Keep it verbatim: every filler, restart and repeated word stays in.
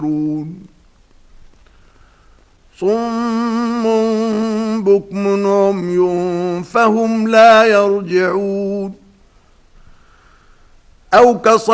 صم بكم عمي فهم لا يرجعون أو كصيب